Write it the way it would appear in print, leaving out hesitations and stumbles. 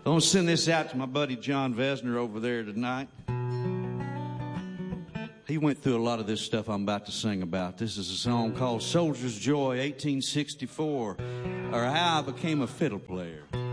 I'm going to send this out to my buddy John Vesner over there tonight. He went through a lot of this stuff I'm about to sing about. This is a song called Soldier's Joy, 1864, or How I Became a Fiddle Player.